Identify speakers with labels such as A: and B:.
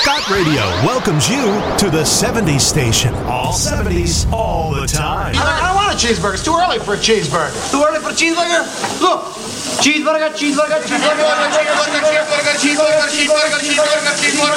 A: Scott Radio welcomes you to the 70s station. All 70s, all the time.
B: I don't want a cheeseburger. It's too early for a cheeseburger. Too early for a cheeseburger? Look. Cheeseburger, cheeseburger, cheeseburger, cheeseburger, cheeseburger, cheeseburger, cheeseburger, cheeseburger, cheeseburger, cheeseburger.